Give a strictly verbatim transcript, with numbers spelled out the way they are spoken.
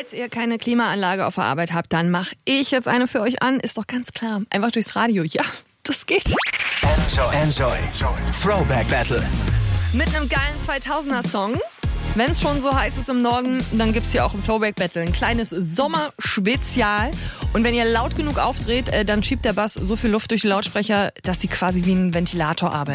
Falls ihr keine Klimaanlage auf der Arbeit habt, dann mache ich jetzt eine für euch an. Ist doch ganz klar. Einfach durchs Radio. Ja, das geht. Enjoy. Enjoy. Throwback Battle. Mit einem geilen zweitausender-Song. Wenn es schon so heiß ist im Norden, dann gibt's hier auch im Throwback Battle ein kleines Sommerspezial. Und wenn ihr laut genug aufdreht, dann schiebt der Bass so viel Luft durch die Lautsprecher, dass sie quasi wie ein Ventilator arbeitet.